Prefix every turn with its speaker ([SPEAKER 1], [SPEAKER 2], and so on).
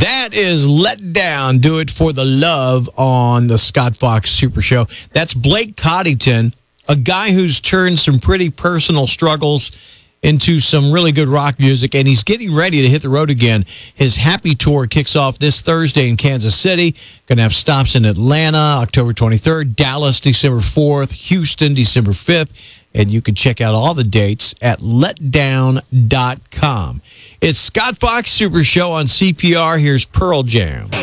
[SPEAKER 1] That is Let Down. Do It for the Love on the Scott Fox Super Show. That's Blake Coddington, a guy who's turned some pretty personal struggles into some really good rock music, and he's getting ready to hit the road again. His Happy Tour kicks off this Thursday in Kansas City. Going to have stops in Atlanta, October 23rd, Dallas, December 4th, Houston, December 5th, and you can check out all the dates at letdown.com. It's Scott Fox Super Show on CPR. Here's Pearl Jam.